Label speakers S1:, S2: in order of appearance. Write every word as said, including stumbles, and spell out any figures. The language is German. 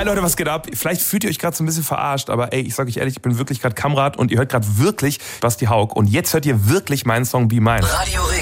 S1: Hi Leute, was geht ab? Vielleicht fühlt ihr euch gerade so ein bisschen verarscht, aber ey, ich sag euch ehrlich, ich bin wirklich gerade Kamrat und ihr hört gerade wirklich Basti Haug und jetzt hört ihr wirklich meinen Song Be Mine.
S2: Radio Regen.